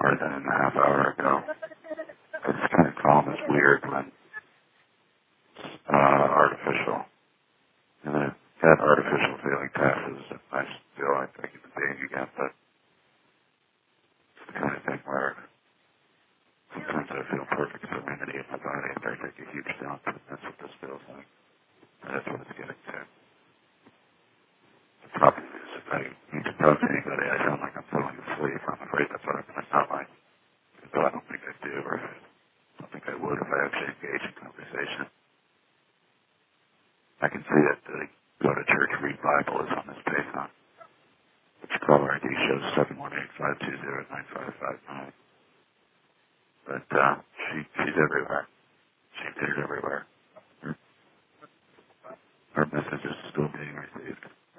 more than a half hour ago. This kind of calm is weird when it's artificial. And then that artificial feeling passes, and I feel like I can being again, but it's the kind of thing where sometimes I feel perfect serenity in my body and I take a huge dump, and that's what this feels like. And that's what it's getting to. The problem is, if I need to talk to anybody, I sound like I'm falling asleep. I'm afraid that's what I'm going to sound like. Though I don't think I do, or I don't think I would if I actually engage in conversation. I can see that the Go to Church Read Bible is on this page on which caller ID shows 718-520-9559. But she's everywhere. She appears everywhere. Her message is still being received.